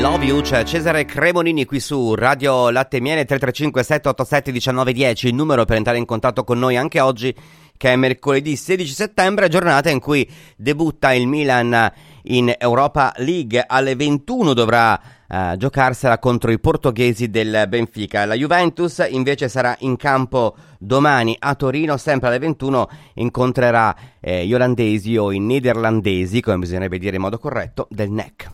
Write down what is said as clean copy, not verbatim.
Love You, c'è Cesare Cremonini qui su Radio Latte e Miele. 335 787 1910, il numero per entrare in contatto con noi anche oggi, che è mercoledì 16 settembre, giornata in cui debutta il Milan in Europa League. Alle 21 dovrà giocarsela contro i portoghesi del Benfica. La Juventus invece sarà in campo domani a Torino, sempre alle 21 incontrerà gli olandesi o i nederlandesi, come bisognerebbe dire in modo corretto, del NEC.